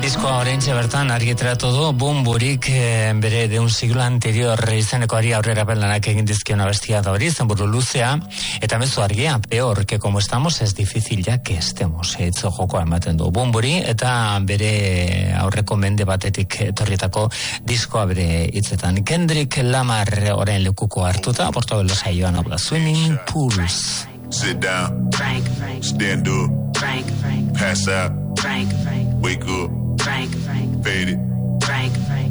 Diskoa oraintxe bertan argitaratu du Bunburik bere de un siglo anterior izenekoari aurrera lanak egin dizkion abestia da hori, izenburu luzea, eta mezu argia, peor que como estamos es difícil ya que estemos, etzo jokoa ematen du Bunburi, eta bere aurreko mende batetik etorrietako diskoa bere hitzetan. Kendrick Lamar orain lekuko hartuta, Portobelo saioan hau da Swimming Pools. Sit down, stand up, pass out, wake up, fade it.